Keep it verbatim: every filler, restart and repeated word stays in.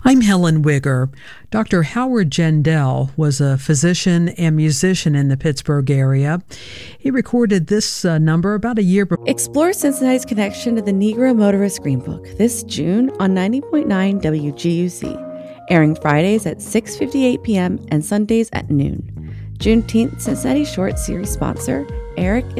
I'm Helen Wigger. Doctor Howard Jandell was a physician and musician in the Pittsburgh area. He recorded this uh, number about a year before. Explore Cincinnati's connection to the Negro Motorist Green Book this June on ninety point nine W G U C, airing Fridays at six fifty-eight p.m. and Sundays at noon. Juneteenth Cincinnati Short Series sponsor, Eric